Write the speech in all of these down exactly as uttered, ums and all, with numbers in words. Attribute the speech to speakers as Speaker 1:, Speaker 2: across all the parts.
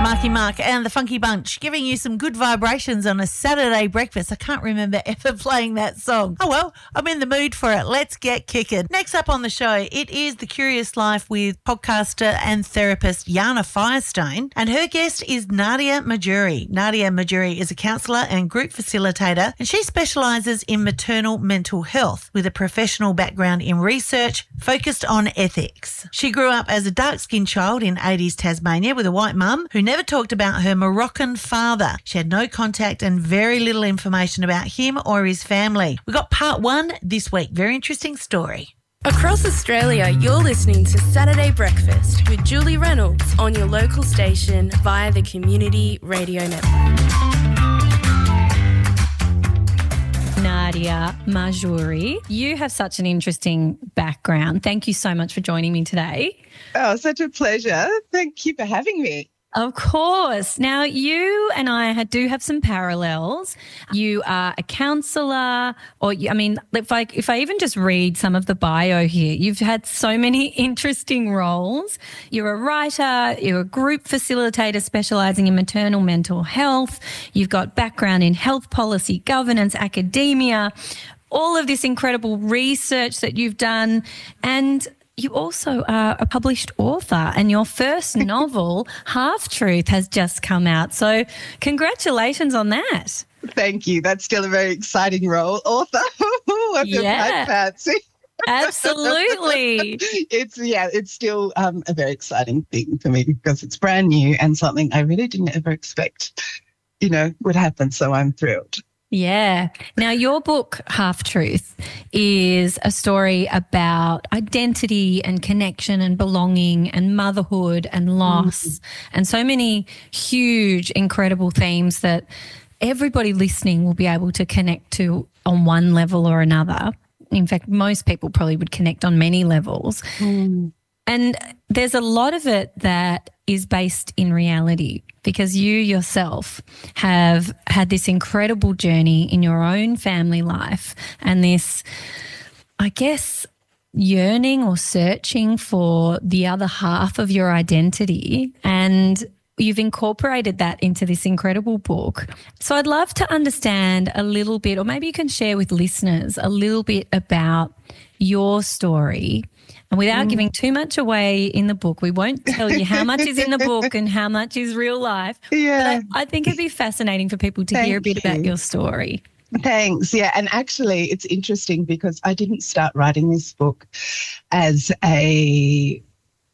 Speaker 1: Marky Mark and the Funky Bunch giving you some good vibrations on a Saturday breakfast. I can't remember ever playing that song. Oh well, I'm in the mood for it. Let's get kicking. Next up on the show, it is The Curious Life with podcaster and therapist Jana Firestone, and her guest is Nadia Majuri. Nadia Majuri is a counsellor and group facilitator, and she specialises in maternal mental health with a professional background in research focused on ethics. She grew up as a dark-skinned child in eighties Tasmania with a white mum who never talked about her Moroccan father. She had no contact and very little information about him or his family. We got part one this week. Very interesting story.
Speaker 2: Across Australia, you're listening to Saturday Breakfast with Julie Reynolds on your local station via the Community Radio Network.
Speaker 3: Nadia Majuri, you have such an interesting background. Thank you so much for joining me today.
Speaker 4: Oh, such a pleasure. Thank you for having me.
Speaker 3: Of course. Now, you and I do have some parallels. You are a counsellor, or you, I mean, if I, if I even just read some of the bio here, you've had so many interesting roles. You're a writer, you're a group facilitator specialising in maternal mental health. You've got background in health policy, governance, academia, all of this incredible research that you've done, and you also are a published author, and your first novel, Half Truth, has just come out. So congratulations on that.
Speaker 4: Thank you. That's still a very exciting role, author. I feel
Speaker 3: yeah.
Speaker 4: quite fancy.
Speaker 3: Absolutely.
Speaker 4: It's, yeah, it's still um, a very exciting thing for me because it's brand new and something I really didn't ever expect, you know, would happen. So I'm thrilled.
Speaker 3: Yeah. Now, your book, Half Truth, is a story about identity and connection and belonging and motherhood and loss mm. and so many huge, incredible themes that everybody listening will be able to connect to on one level or another. In fact, most people probably would connect on many levels. Mm. And there's a lot of it that is based in reality because you yourself have had this incredible journey in your own family life and this, I guess, yearning or searching for the other half of your identity, and you've incorporated that into this incredible book. So I'd love to understand a little bit, or maybe you can share with listeners a little bit about your story. And without mm. giving too much away in the book, we won't tell you how much is in the book and how much is real life.
Speaker 4: Yeah.
Speaker 3: But I, I think it'd be fascinating for people to
Speaker 4: Thank
Speaker 3: hear a bit
Speaker 4: you.
Speaker 3: about your story.
Speaker 4: Thanks. Yeah. And actually, it's interesting because I didn't start writing this book as a,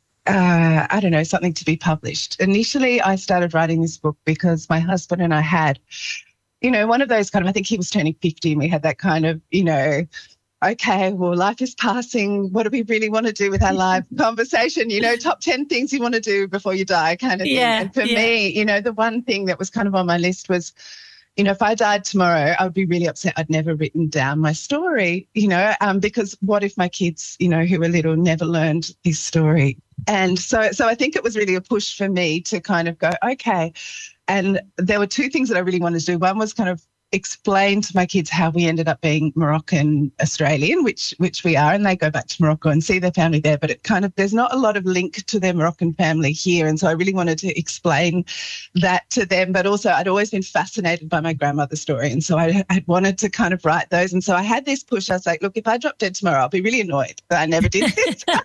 Speaker 4: uh, I don't know, something to be published. Initially, I started writing this book because my husband and I had, you know, one of those kind of, I think he was turning fifty and we had that kind of, you know, okay, well, life is passing. What do we really want to do with our life? Conversation, you know, top ten things you want to do before you die kind of thing.
Speaker 3: Yeah,
Speaker 4: and for
Speaker 3: yeah.
Speaker 4: me, you know, the one thing that was kind of on my list was, you know, if I died tomorrow, I would be really upset I'd never written down my story, you know, um, because what if my kids, you know, who were little never learned this story? And so, so I think it was really a push for me to kind of go, okay. And there were two things that I really wanted to do. One was kind of explain to my kids how we ended up being Moroccan Australian, which which we are, and they go back to Morocco and see their family there, but it kind of, there's not a lot of link to their Moroccan family here. And so I really wanted to explain that to them, but also I'd always been fascinated by my grandmother's story. And so I I wanted to kind of write those. And so I had this push. I was like, look, if I drop dead tomorrow, I'll be really annoyed that I never did this. But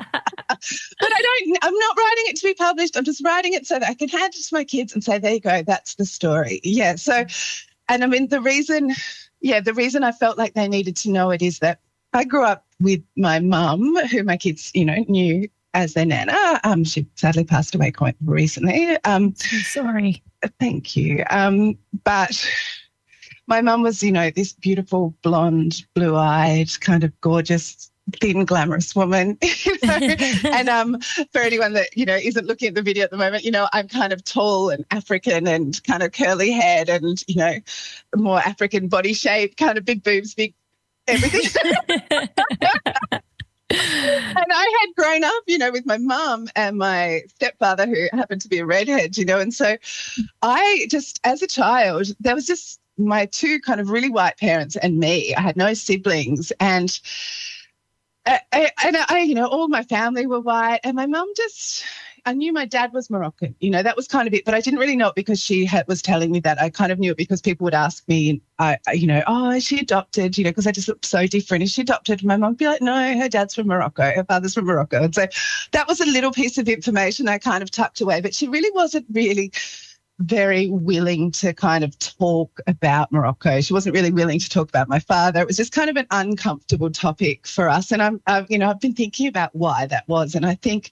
Speaker 4: I don't, I'm not writing it to be published. I'm just writing it so that I can hand it to my kids and say, there you go, that's the story. Yeah. So, and I mean, the reason, yeah, the reason I felt like they needed to know it is that I grew up with my mum, who my kids, you know, knew as their nana. Um, she sadly passed away quite recently. Um,
Speaker 3: I'm sorry.
Speaker 4: Thank you. Um, but my mum was, you know, this beautiful, blonde, blue-eyed, kind of gorgeous, thin, glamorous woman, you know? And um, for anyone that, you know, isn't looking at the video at the moment, you know, I'm kind of tall and African and kind of curly haired and, you know, more African body shape, kind of big boobs, big everything. And I had grown up, you know, with my mum and my stepfather, who happened to be a redhead, you know, and so I just, as a child, there was just my two kind of really white parents and me. I had no siblings, and I, I, and I, you know, all my family were white, and my mum just, I knew my dad was Moroccan. You know, that was kind of it, but I didn't really know it because she had, was telling me that. I kind of knew it because people would ask me, I, I, you know, oh, is she adopted? You know, because I just looked so different. Is she adopted? My mum would be like, no, her dad's from Morocco. Her father's from Morocco. And so that was a little piece of information I kind of tucked away, but she really wasn't really very willing to kind of talk about Morocco. She wasn't really willing to talk about my father. It was just kind of an uncomfortable topic for us. And I'm, I've, you know, I've been thinking about why that was. And I think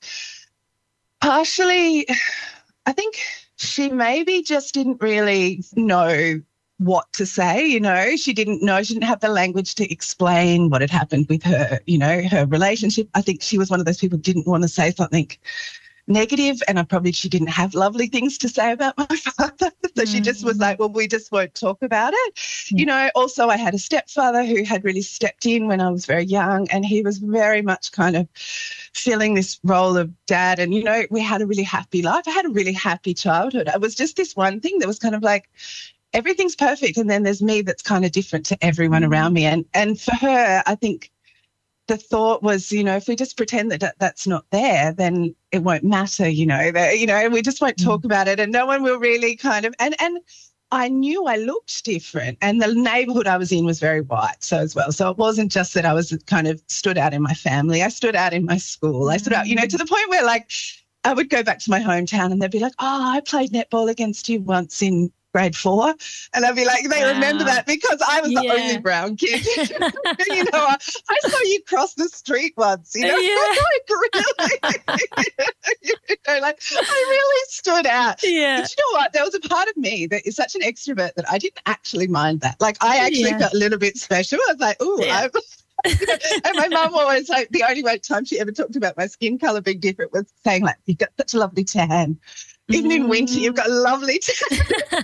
Speaker 4: partially, I think she maybe just didn't really know what to say, you know. She didn't know, she didn't have the language to explain what had happened with her, you know, her relationship. I think she was one of those people who didn't want to say something negative, and I probably she didn't have lovely things to say about my father. So she just was like, well, we just won't talk about it. Mm. You know, also I had a stepfather who had really stepped in when I was very young, and he was very much kind of filling this role of dad. And, you know, we had a really happy life. I had a really happy childhood. It was just this one thing that was kind of like, everything's perfect, and then there's me that's kind of different to everyone around me. And and for her, I think the thought was, you know, if we just pretend that that's not there, then it won't matter, you know, that, you know, we just won't talk about it, and no one will really kind of, and, and I knew I looked different, and the neighbourhood I was in was very white so as well. So it wasn't just that I was kind of stood out in my family. I stood out in my school. I stood out, you know, to the point where like I would go back to my hometown and they'd be like, oh, I played netball against you once in grade four, and I'd be like, they wow. remember that because I was the yeah. only brown kid. You know, I, I saw you cross the street once, you know, yeah. like really, you know, like I really stood out.
Speaker 3: Yeah.
Speaker 4: But you know what? There was a part of me that is such an extrovert that I didn't actually mind that. Like I actually yeah. felt a little bit special. I was like, oh, yeah. I'm. You know, and my mum always like the only time she ever talked about my skin colour being different was saying like, you've got such a lovely tan. Even in winter, you've got a lovely tan.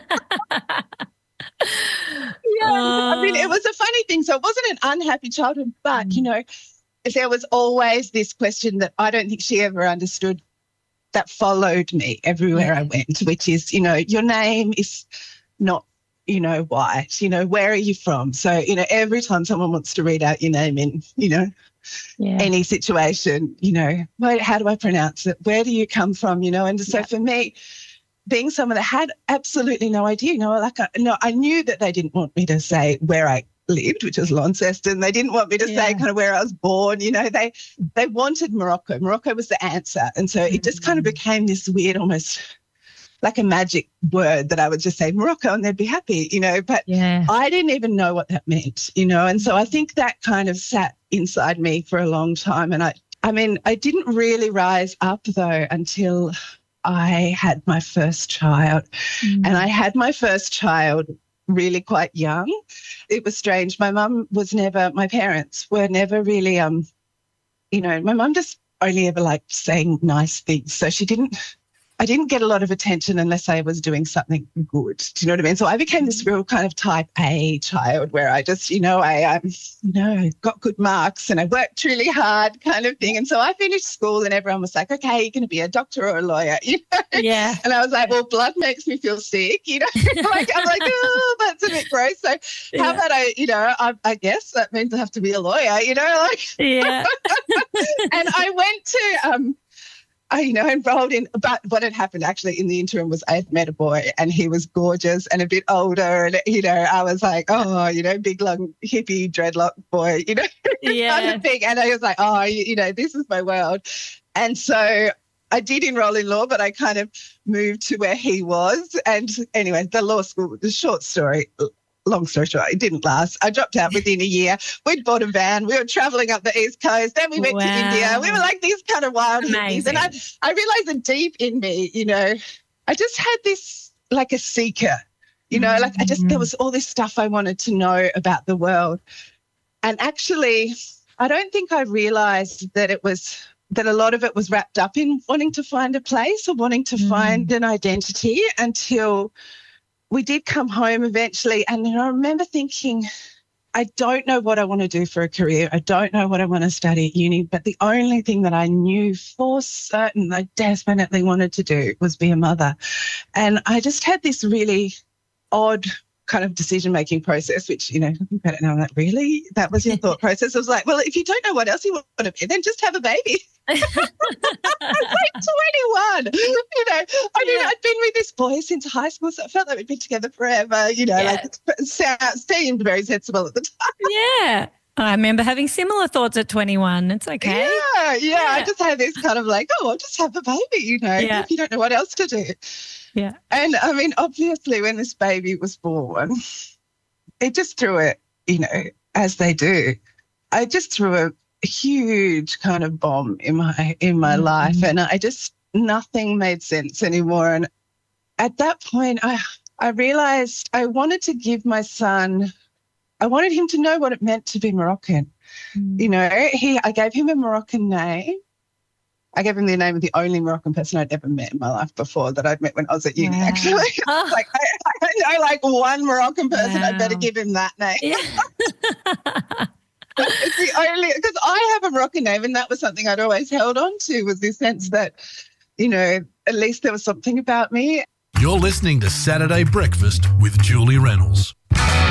Speaker 4: Yeah, uh, I mean, it was a funny thing. So it wasn't an unhappy childhood, but, you know, there was always this question that I don't think she ever understood that followed me everywhere I went, which is, you know, your name is not, you know, white, you know, where are you from? So, you know, every time someone wants to read out your name in, you know, yeah. any situation, you know, well, how do I pronounce it? Where do you come from? You know, and so yeah. for me, being someone that had absolutely no idea, you know, like, I, no, I knew that they didn't want me to say where I lived, which was Launceston. They didn't want me to yeah. say kind of where I was born. You know, they they wanted Morocco. Morocco was the answer. And so mm-hmm. it just kind of became this weird, almost like a magic word that I would just say Morocco and they'd be happy, you know, but
Speaker 3: yeah.
Speaker 4: I didn't even know what that meant, you know. And so I think that kind of sat inside me for a long time. And I, I mean, I didn't really rise up though until I had my first child. Mm. And I had my first child really quite young. It was strange. My mum was never, my parents were never really, um, you know, my mum just only ever liked saying nice things. So she didn't, I didn't get a lot of attention unless I was doing something good. Do you know what I mean? So I became this real kind of type A child where I just, you know, I, um, you know, got good marks and I worked really hard kind of thing. And so I finished school and everyone was like, okay, you're going to be a doctor or a lawyer, you know?
Speaker 3: Yeah.
Speaker 4: And I was like, well, blood makes me feel sick, you know? like, I'm like, oh, that's a bit gross. So yeah. how about I, you know, I, I guess that means I have to be a lawyer, you know? Like,
Speaker 3: yeah.
Speaker 4: And I went to, um, I, you know, enrolled in, but what had happened actually in the interim was I had met a boy and he was gorgeous and a bit older and, you know, I was like, oh, you know, big, long, hippie, dreadlock boy, you know,
Speaker 3: yeah.
Speaker 4: kind of thing. And I was like, oh, you, you know, this is my world. And so I did enroll in law, but I kind of moved to where he was. And anyway, the law school, the short story, long story short, it didn't last. I dropped out within a year. We'd bought a van. We were travelling up the East Coast. Then we went wow. to India. We were like these kind of wild hippies. And I, I realised that deep in me, you know, I just had this like a seeker, you know, mm-hmm. like I just, there was all this stuff I wanted to know about the world. And actually, I don't think I realised that it was, that a lot of it was wrapped up in wanting to find a place or wanting to mm. find an identity until we did come home eventually. And I remember thinking, I don't know what I want to do for a career. I don't know what I want to study at uni, but the only thing that I knew for certain I definitely wanted to do was be a mother. And I just had this really odd kind of decision-making process, which, you know, looking back now, I'm like, really? That was your thought process? I was like, well, if you don't know what else you want to be, then just have a baby. I was like twenty-one, you know. I mean, yeah. I'd been with this boy since high school, so I felt like we'd been together forever, you know, yeah. like it seemed very sensible at the time.
Speaker 3: Yeah. I remember having similar thoughts at twenty-one. It's okay.
Speaker 4: Yeah, yeah, yeah. I just had this kind of like, oh, I'll just have a baby, you know, yeah. if you don't know what else to do.
Speaker 3: Yeah.
Speaker 4: And, I mean, obviously when this baby was born, it just threw it, you know, as they do. I just threw a huge kind of bomb in my in my mm-hmm. life, and I just, nothing made sense anymore. And at that point, I I realised I wanted to give my son, I wanted him to know what it meant to be Moroccan. Mm. You know, he I gave him a Moroccan name. I gave him the name of the only Moroccan person I'd ever met in my life before, that I'd met when I was at uni, wow. actually. Oh. Like, I, I know like one Moroccan person, wow. I'd better give him that name. Yeah. It's the only, because I have a Moroccan name, and that was something I'd always held on to, was this sense that, you know, at least there was something about me.
Speaker 5: You're listening to Saturday Breakfast with Julie Reynolds.